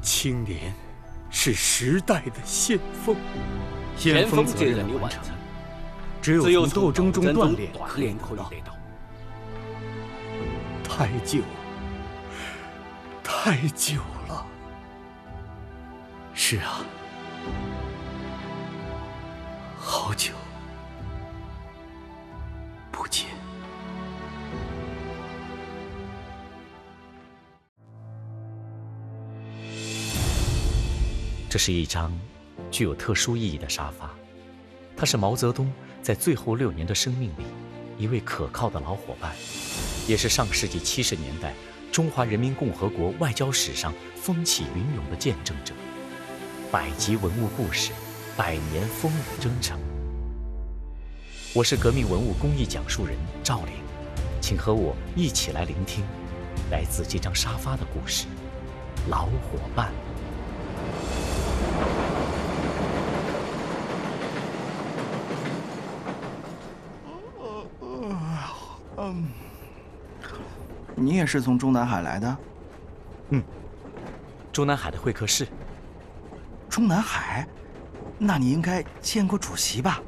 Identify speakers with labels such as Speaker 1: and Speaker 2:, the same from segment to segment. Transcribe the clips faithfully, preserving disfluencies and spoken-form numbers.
Speaker 1: 青年是时代的先锋，
Speaker 2: 先锋责任的完成，
Speaker 1: 只有从斗争中锻炼
Speaker 2: 可以得到。
Speaker 1: 太久，太久了。是啊，好久不见。
Speaker 3: 这是一张具有特殊意义的沙发，它是毛泽东在最后六年的生命里一位可靠的老伙伴，也是上世纪七十年代中华人民共和国外交史上风起云涌的见证者。百集文物故事，百年风雨征程。我是革命文物公益讲述人赵玲，请和我一起来聆听来自这张沙发的故事——老伙伴。
Speaker 4: 嗯，你也是从中南海来的？
Speaker 3: 嗯，中南海的会客室。
Speaker 4: 中南海？那你应该见过主席吧？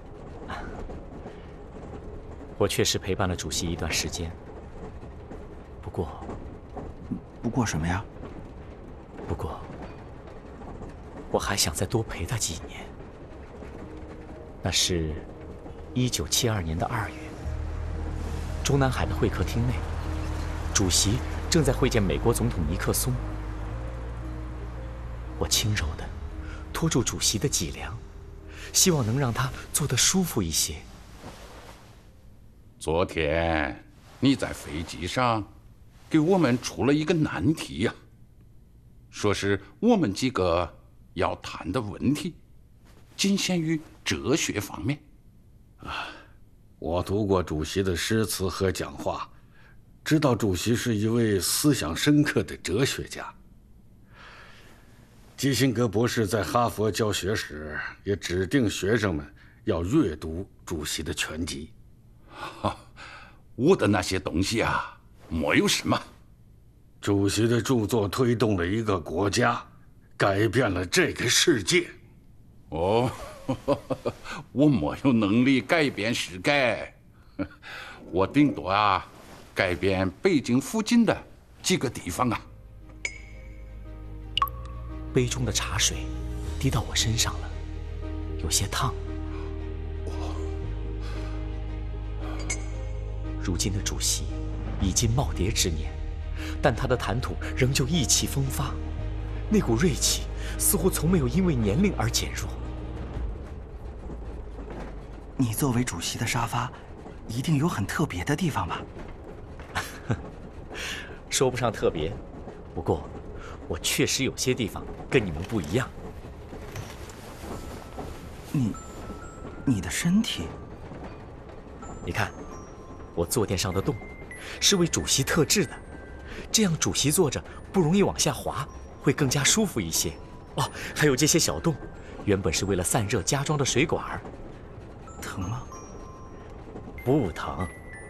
Speaker 3: 我确实陪伴了主席一段时间，不过……
Speaker 4: 不过什么呀？
Speaker 3: 不过，我还想再多陪他几年。那是一九七二年的二月，中南海的会客厅内，主席正在会见美国总统尼克松。我轻柔地拖住主席的脊梁，希望能让他坐得舒服一些。
Speaker 5: 昨天你在飞机上给我们出了一个难题呀、啊，说是我们几个要谈的问题仅限于哲学方面。
Speaker 6: 啊，我读过主席的诗词和讲话，知道主席是一位思想深刻的哲学家。基辛格博士在哈佛教学时也指定学生们要阅读主席的全集。
Speaker 5: 我的那些东西啊，没有什么。
Speaker 6: 主席的著作推动了一个国家，改变了这个世界。
Speaker 5: 哦，我没有能力改变世界，我顶多啊改变北京附近的几个地方啊。
Speaker 3: 杯中的茶水滴到我身上了，有些烫。如今的主席已经耄耋之年，但他的谈吐仍旧意气风发，那股锐气似乎从没有因为年龄而减弱。
Speaker 4: 你作为主席的沙发，一定有很特别的地方吧？
Speaker 3: 说不上特别，不过我确实有些地方跟你们不一样。
Speaker 4: 你，你的身体？
Speaker 3: 你看，我坐垫上的洞是为主席特制的，这样主席坐着不容易往下滑，会更加舒服一些。哦，还有这些小洞，原本是为了散热加装的水管。
Speaker 4: 疼吗？
Speaker 3: 不疼。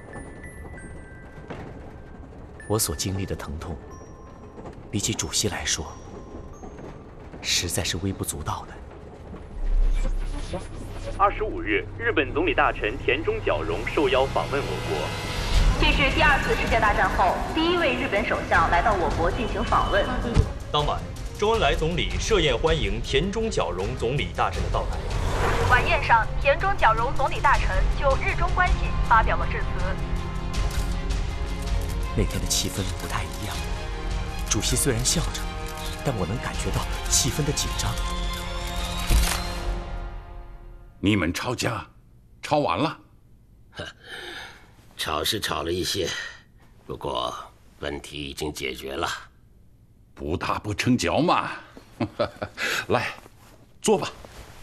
Speaker 3: 我所经历的疼痛，比起主席来说，实在是微不足道的。
Speaker 7: 二十五日，日本总理大臣田中角荣受邀访问我国。
Speaker 8: 这是第二次世界大战后第一位日本首相来到我国进行访问。
Speaker 7: 当晚，周恩来总理设宴欢迎田中角荣总理大臣的到来。
Speaker 8: 晚宴上，田中角荣总理大臣就日中关系发表了致辞。
Speaker 3: 那天的气氛不太一样，主席虽然笑着，但我能感觉到气氛的紧张。
Speaker 5: 你们吵架，吵完了？
Speaker 2: 吵是吵了一些，不过问题已经解决了。
Speaker 5: 不打不成交嘛。来，坐吧。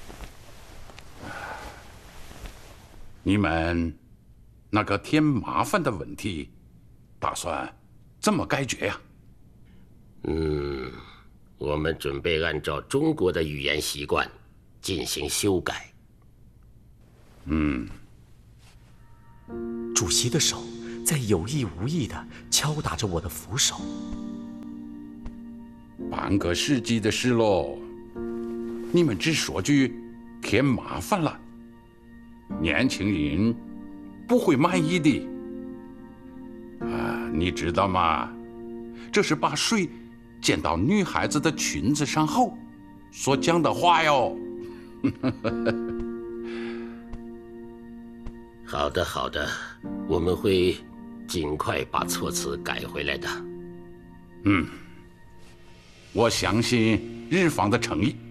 Speaker 5: 你们那个添麻烦的问题，打算怎么解决呀？
Speaker 2: 嗯，我们准备按照中国的语言习惯进行修改。
Speaker 5: 嗯。
Speaker 3: 主席的手在有意无意地敲打着我的扶手。
Speaker 5: 半个世纪的事喽，你们只说句添麻烦了，年轻人不会满意的。啊，你知道吗？这是把水溅到女孩子的裙子上后所讲的话哟。
Speaker 2: 好的，好的，我们会尽快把措辞改回来的。
Speaker 5: 嗯，我相信日方的诚意。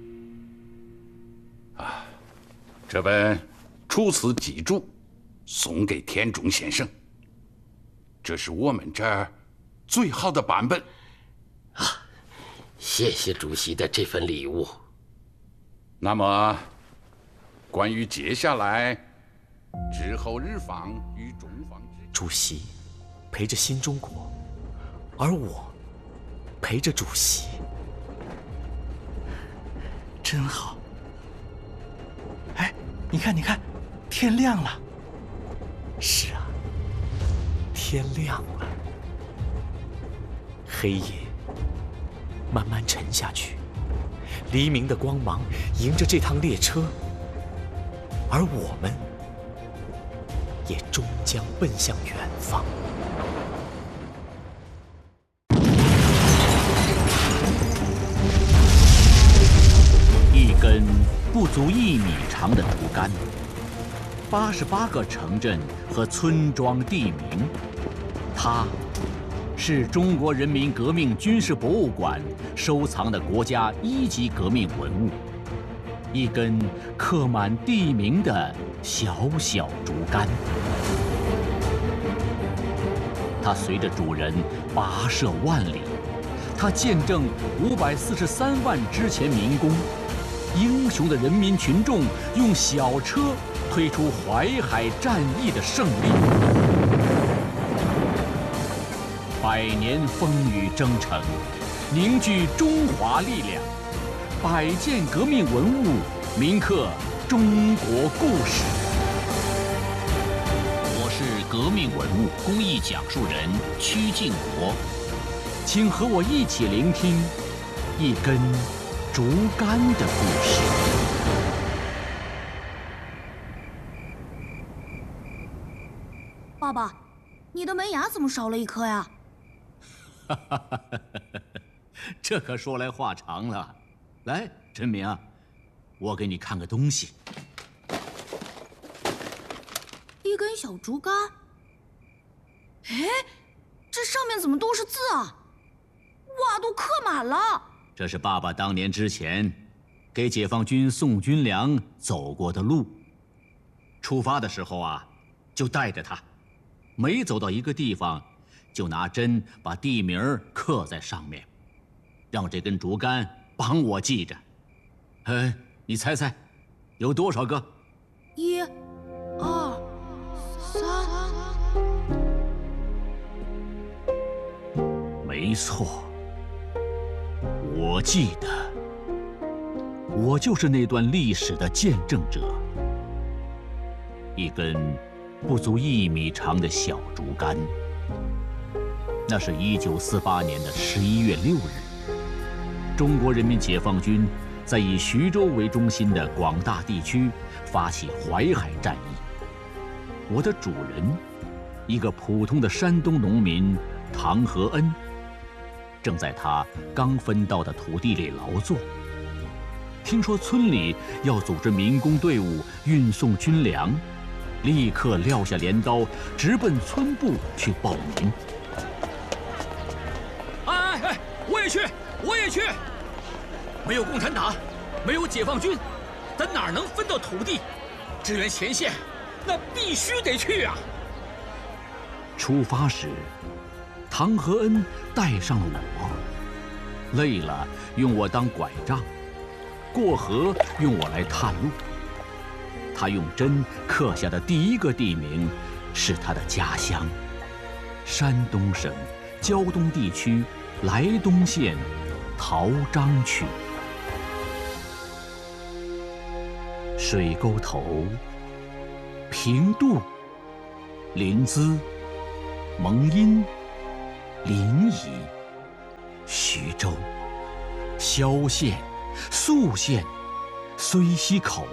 Speaker 5: 啊，这本《楚辞集注》送给田中先生，这是我们这儿最好的版本。
Speaker 2: 啊，谢谢主席的这份礼物。
Speaker 5: 那么，关于接下来之后日方与中方之
Speaker 3: 主席陪着新中国，而我陪着主席，
Speaker 4: 真好。哎，你看，你看，天亮了。
Speaker 3: 是啊，天亮了，黑夜慢慢沉下去，黎明的光芒迎着这趟列车，而我们也终将奔向远方。
Speaker 9: 一根不足一米长的竹竿，八十八个城镇和村庄地名，它是中国人民革命军事博物馆收藏的国家一级革命文物，一根刻满地名的小小竹竿。它随着主人跋涉万里，它见证五百四十三万之前民工，英雄的人民群众用小车推出淮海战役的胜利。百年风雨征程，凝聚中华力量，百件革命文物铭刻中国故事。我是革命文物公益讲述人曲靖国，请和我一起聆听一根竹竿的故事。
Speaker 10: 爸爸，你的门牙怎么少了一颗呀？
Speaker 9: 哈哈哈哈哈！这可说来话长了。来，陈明，我给你看个东西。
Speaker 10: 一根小竹竿。哎，这上面怎么都是字啊？哇，都刻满了。
Speaker 9: 这是爸爸当年之前给解放军送军粮走过的路。出发的时候啊，就带着它，每走到一个地方，就拿针把地名刻在上面，让这根竹竿帮我记着。哎，你猜猜，有多少个？
Speaker 10: 一、二、三。
Speaker 9: 没错，我记得，我就是那段历史的见证者。一根不足一米长的小竹竿。那是一九四八年的十一月六日，中国人民解放军在以徐州为中心的广大地区发起淮海战役。我的主人，一个普通的山东农民唐和恩，正在他刚分到的土地里劳作。听说村里要组织民工队伍运送军粮，立刻撂下镰刀，直奔村部去报名。
Speaker 11: 哎哎，我也去，我也去！没有共产党，没有解放军，咱哪能分到土地？支援前线，那必须得去啊！
Speaker 9: 出发时，唐和恩带上了我，累了用我当拐杖，过河用我来探路。他用针刻下的第一个地名是他的家乡——山东省胶东地区莱东县陶章区。水沟头、平度、临淄、蒙阴、临沂、徐州， 萧县、宿县、睢溪口。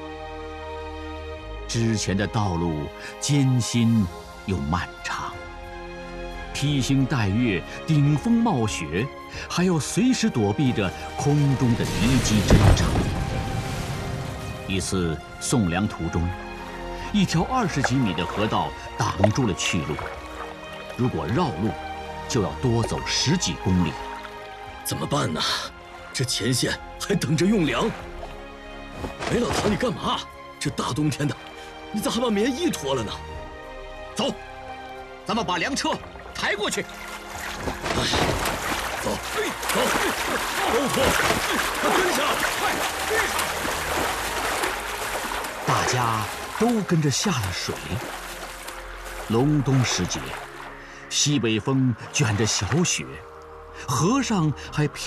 Speaker 9: 之前的道路艰辛又漫长，披星戴月、顶风冒雪，还要随时躲避着空中的敌机侦察。一次送粮途中，一条二十几米的河道挡住了去路，如果绕路，就要多走十几公里。
Speaker 11: 怎么办呢？这前线还等着用粮。梅老唐，你干嘛？这大冬天的，你咋还把棉衣脱了呢？走，咱们把粮车抬过去。哎，走，走，都脱，快跟上，快跟上！
Speaker 9: 大家都跟着下了水。隆冬时节，西北风卷着小雪，河上还飘